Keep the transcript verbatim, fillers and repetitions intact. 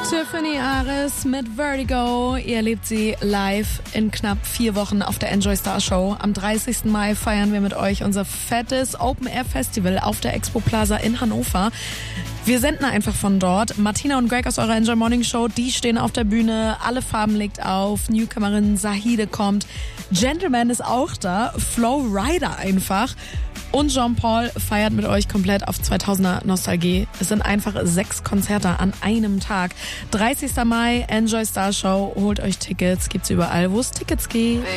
Tiffany Ares mit Vertigo. Ihr erlebt sie live in knapp vier Wochen auf der Enjoy Star Show. Am dreißigsten Mai feiern wir mit euch unser fettes Open-Air-Festival auf der Expo Plaza in Hannover. Wir senden einfach von dort. Martina und Greg aus eurer Enjoy Morning Show, die stehen auf der Bühne. Alle Farben legt auf. Newcomerin Sahide kommt. Gentleman ist auch da. Flow Rider einfach. Und Jean-Paul feiert mit euch komplett auf zweitausender Nostalgie. Es sind einfach sechs Konzerte an einem Tag. dreißigsten Mai, Enjoy Star Show. Holt euch Tickets. Gibt's überall, wo es Tickets gibt.